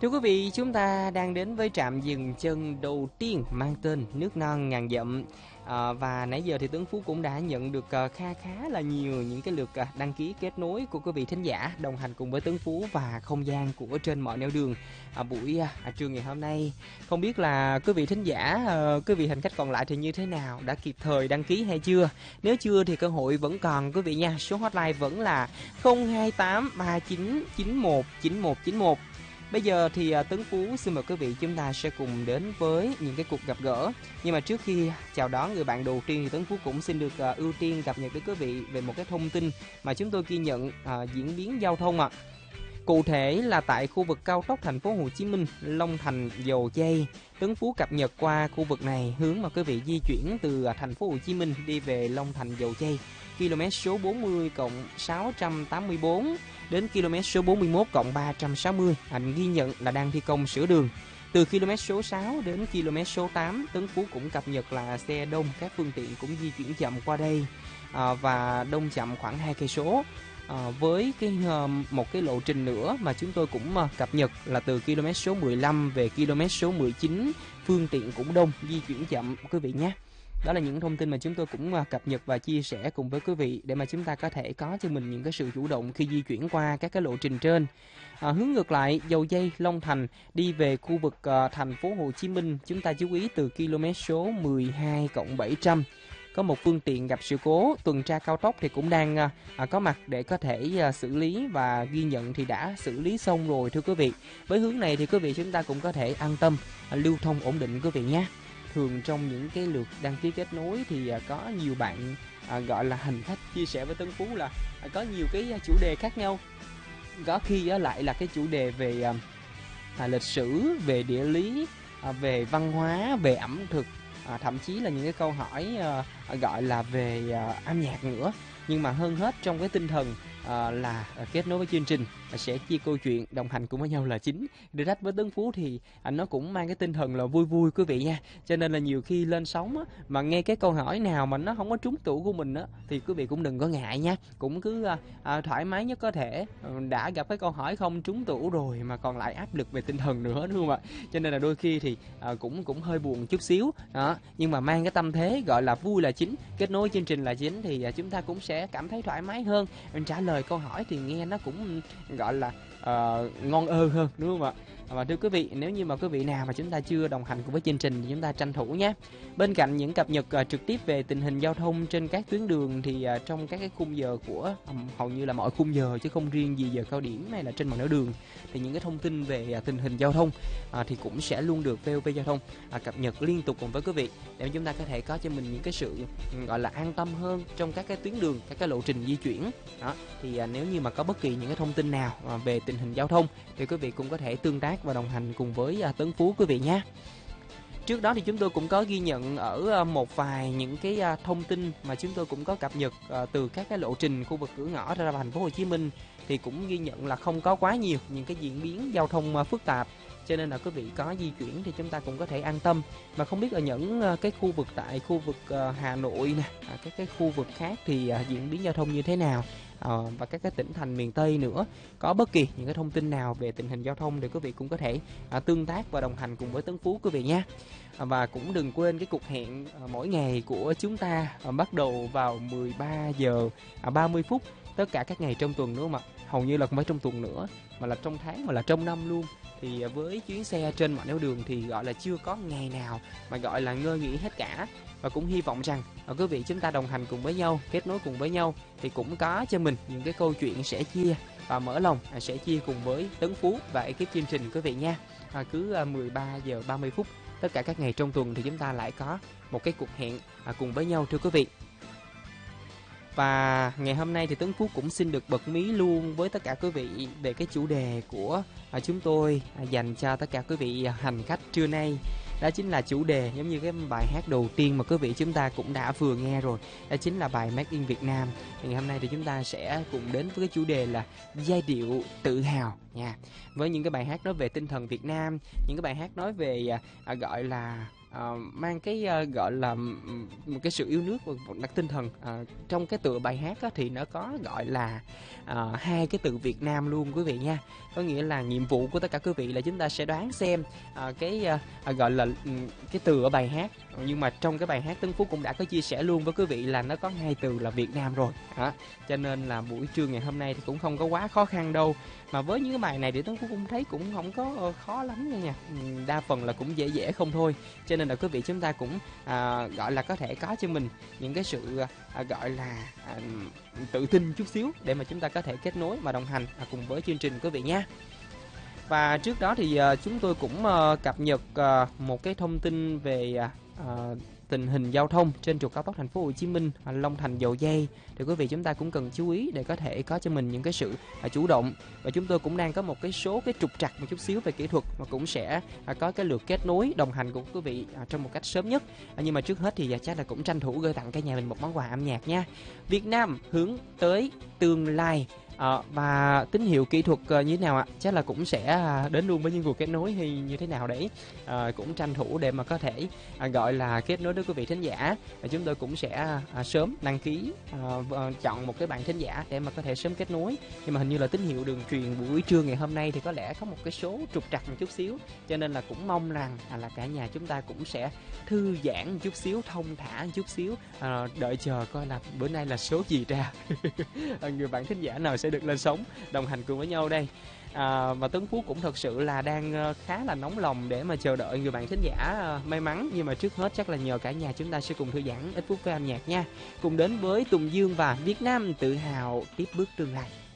Thưa quý vị, chúng ta đang đến với trạm dừng chân đầu tiên mang tên Nước Non Ngàn Dặm. Và nãy giờ thì Tuấn Phú cũng đã nhận được khá là nhiều những cái lượt đăng ký kết nối của quý vị thính giả đồng hành cùng với Tuấn Phú và không gian của Trên Mọi Nẻo Đường buổi trưa ngày hôm nay. Không biết là quý vị thính giả, quý vị hành khách còn lại thì như thế nào, đã kịp thời đăng ký hay chưa? Nếu chưa thì cơ hội vẫn còn quý vị nha. Số hotline vẫn là 028 39 91 9191. Bây giờ thì Tấn Phú xin mời quý vị chúng ta sẽ cùng đến với những cái cuộc gặp gỡ. Nhưng mà trước khi chào đón người bạn đầu tiên thì Tấn Phú cũng xin được ưu tiên cập nhật với quý vị về một cái thông tin mà chúng tôi ghi nhận diễn biến giao thông ạ. Cụ thể là tại khu vực cao tốc thành phố Hồ Chí Minh, Long Thành, Dầu Giây, Tấn Phú cập nhật qua khu vực này hướng mà quý vị di chuyển từ thành phố Hồ Chí Minh đi về Long Thành, Dầu Giây, km số 40+684 đến km số 41+360, anh ghi nhận là đang thi công sửa đường. Từ km số 6 đến km số 8, Tấn Phú cũng cập nhật là xe đông, các phương tiện cũng di chuyển chậm qua đây và đông chậm khoảng 2 cây số. Với một cái lộ trình nữa mà chúng tôi cũng cập nhật là từ km số 15 về km số 19, phương tiện cũng đông, di chuyển chậm quý vị nhé. Đó là những thông tin mà chúng tôi cũng cập nhật và chia sẻ cùng với quý vị để mà chúng ta có thể có cho mình những cái sự chủ động khi di chuyển qua các cái lộ trình trên. Hướng ngược lại, Dầu Giây, Long Thành đi về khu vực thành phố Hồ Chí Minh, chúng ta chú ý từ km số 12+700. Có một phương tiện gặp sự cố, tuần tra cao tốc thì cũng đang có mặt để có thể xử lý và ghi nhận thì đã xử lý xong rồi thưa quý vị. Với hướng này thì quý vị chúng ta cũng có thể an tâm lưu thông ổn định quý vị nhé. Thường trong những cái lượt đăng ký kết nối thì có nhiều bạn gọi là hành khách chia sẻ với Tấn Phú là có nhiều cái chủ đề khác nhau. Có khi lại là cái chủ đề về lịch sử, về địa lý, về văn hóa, về ẩm thực, thậm chí là những cái câu hỏi gọi là về âm nhạc nữa. Nhưng mà hơn hết trong cái tinh thần là kết nối với chương trình, sẽ chia câu chuyện đồng hành cùng với nhau là chính. Để đách với Tấn Phú thì nó cũng mang cái tinh thần là vui vui quý vị nha. Cho nên là nhiều khi lên sóng mà nghe cái câu hỏi nào mà nó không có trúng tủ của mình thì quý vị cũng đừng có ngại nha. Cũng cứ thoải mái nhất có thể. Đã gặp cái câu hỏi không trúng tủ rồi mà còn lại áp lực về tinh thần nữa, đúng không ạ? Cho nên là đôi khi thì cũng hơi buồn chút xíu đó. Nhưng mà mang cái tâm thế gọi là vui là chính, kết nối chương trình là chính thì chúng ta cũng sẽ cảm thấy thoải mái hơn. Mình trả lời câu hỏi thì nghe nó cũng gọi là ngon hơn, đúng không ạ? Và thưa quý vị, nếu như mà quý vị nào mà chúng ta chưa đồng hành cùng với chương trình thì chúng ta tranh thủ nhé. Bên cạnh những cập nhật trực tiếp về tình hình giao thông trên các tuyến đường thì trong các cái khung giờ của hầu như là mọi khung giờ chứ không riêng gì giờ cao điểm hay là Trên Mọi Nẻo Đường, thì những cái thông tin về tình hình giao thông thì cũng sẽ luôn được VOV Giao thông cập nhật liên tục cùng với quý vị để chúng ta có thể có cho mình những cái sự gọi là an tâm hơn trong các cái tuyến đường, các cái lộ trình di chuyển. Đó, thì nếu như mà có bất kỳ những cái thông tin nào về tình hình giao thông thì quý vị cũng có thể tương tác và đồng hành cùng với Tấn Phú quý vị nhé. Trước đó thì chúng tôi cũng có ghi nhận ở một vài những cái thông tin mà chúng tôi cũng có cập nhật từ các cái lộ trình khu vực cửa ngõ ra thành phố Hồ Chí Minh, thì cũng ghi nhận là không có quá nhiều những cái diễn biến giao thông phức tạp, cho nên là quý vị có di chuyển thì chúng ta cũng có thể an tâm. Mà không biết ở những cái khu vực tại khu vực Hà Nội nè, các cái khu vực khác thì diễn biến giao thông như thế nào, và các cái tỉnh thành miền Tây nữa, có bất kỳ những cái thông tin nào về tình hình giao thông thì quý vị cũng có thể tương tác và đồng hành cùng với Tấn Phú quý vị nhé. Và cũng đừng quên cái cuộc hẹn mỗi ngày của chúng ta bắt đầu vào 13 giờ 30 phút tất cả các ngày trong tuần, đúng không ạ? Hầu như là không phải trong tuần nữa mà là trong tháng, mà là trong năm luôn. Thì với chuyến xe Trên Mọi Nẻo Đường thì gọi là chưa có ngày nào mà gọi là ngơi nghỉ hết cả. Và cũng hy vọng rằng quý vị chúng ta đồng hành cùng với nhau, kết nối cùng với nhau thì cũng có cho mình những cái câu chuyện sẽ chia và mở lòng sẽ chia cùng với Tấn Phú và ekip chương trình quý vị nha. Cứ 13 giờ 30 phút tất cả các ngày trong tuần thì chúng ta lại có một cái cuộc hẹn cùng với nhau thưa quý vị. Và ngày hôm nay thì Tấn Phú cũng xin được bật mí luôn với tất cả quý vị về cái chủ đề của chúng tôi dành cho tất cả quý vị hành khách trưa nay. Đó chính là chủ đề giống như cái bài hát đầu tiên mà quý vị chúng ta cũng đã vừa nghe rồi. Đó chính là bài Made in Việt Nam. Thì ngày hôm nay thì chúng ta sẽ cùng đến với cái chủ đề là giai điệu tự hào nha. Với những cái bài hát nói về tinh thần Việt Nam, những cái bài hát nói về gọi là mang cái gọi là một cái sự yêu nước và một đặc tinh thần. Trong cái tựa bài hát á, thì nó có gọi là hai cái từ Việt Nam luôn quý vị nha. Có nghĩa là nhiệm vụ của tất cả quý vị là chúng ta sẽ đoán xem gọi là cái từ ở bài hát. Nhưng mà trong cái bài hát Tấn Phú cũng đã có chia sẻ luôn với quý vị là nó có hai từ là Việt Nam rồi. Cho nên là buổi trưa ngày hôm nay thì cũng không có quá khó khăn đâu. Mà với những cái bài này thì Tấn Phú cũng thấy cũng không có khó lắm nha. Đa phần là cũng dễ dễ không thôi. Cho nên là quý vị chúng ta cũng gọi là có thể có cho mình những cái sự gọi là tự tin chút xíu để mà chúng ta có thể kết nối và đồng hành cùng với chương trình quý vị nha. Và trước đó thì chúng tôi cũng cập nhật một cái thông tin về tình hình giao thông trên trục cao tốc Thành phố Hồ Chí Minh Long Thành Dầu Giây, thì quý vị chúng ta cũng cần chú ý để có thể có cho mình những cái sự chủ động. Và chúng tôi cũng đang có một cái số cái trục trặc một chút xíu về kỹ thuật mà cũng sẽ có cái lượt kết nối đồng hành cùng quý vị trong một cách sớm nhất. Nhưng mà trước hết thì chắc là cũng tranh thủ gửi tặng cả nhà mình một món quà âm nhạc nha. Việt Nam hướng tới tương lai. Và tín hiệu kỹ thuật như thế nào ạ? Chắc là cũng sẽ đến luôn với những cuộc kết nối hay như thế nào đấy. Cũng tranh thủ để mà có thể gọi là kết nối với quý vị thính giả. Và chúng tôi cũng sẽ sớm đăng ký chọn một cái bạn thính giả để mà có thể sớm kết nối. Nhưng mà hình như là tín hiệu đường truyền buổi trưa ngày hôm nay thì có lẽ có một cái số trục trặc một chút xíu. Cho nên là cũng mong rằng là cả nhà chúng ta cũng sẽ thư giãn một chút xíu, thông thả một chút xíu, đợi chờ coi là bữa nay là số gì ra. Người bạn thính giả nào sẽ được lên sóng đồng hành cùng với nhau đây. Và Tấn Phú cũng thật sự là đang khá là nóng lòng để mà chờ đợi người bạn thính giả may mắn. Nhưng mà trước hết chắc là nhờ cả nhà chúng ta sẽ cùng thư giãn ít phút với âm nhạc nha. Cùng đến với Tùng Dương và Việt Nam tự hào tiếp bước tương lai.